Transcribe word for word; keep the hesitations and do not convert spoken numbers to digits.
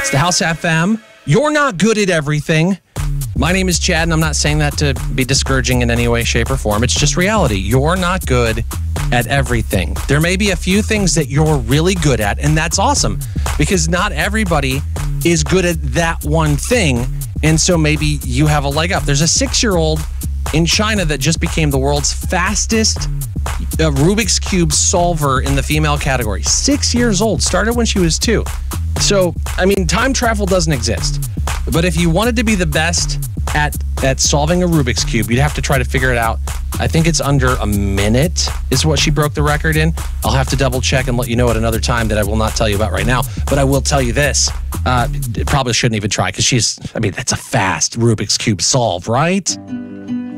It's the House F M. You're not good at everything. My name is Chad, and I'm not saying that to be discouraging in any way, shape, or form. It's just reality. You're not good at everything. There may be a few things that you're really good at, and that's awesome because not everybody is good at that one thing, and so maybe you have a leg up. There's a six-year-old in China that just became the world's fastest uh, Rubik's Cube solver in the female category. Six years old, started when she was two. So, I mean, time travel doesn't exist. But if you wanted to be the best at at solving a Rubik's Cube, you'd have to try to figure it out. I think it's under a minute is what she broke the record in. I'll have to double check and let you know at another time that I will not tell you about right now. But I will tell you this. Uh, probably shouldn't even try because she's, I mean, that's a fast Rubik's Cube solve, right?